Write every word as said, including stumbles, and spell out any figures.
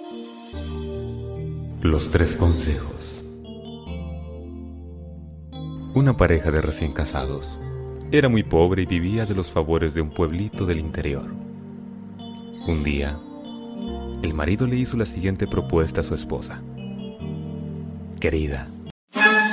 Los tres consejos. Una pareja de recién casados era muy pobre y vivía de los favores de un pueblito del interior. Un día, el marido le hizo la siguiente propuesta a su esposa. Querida,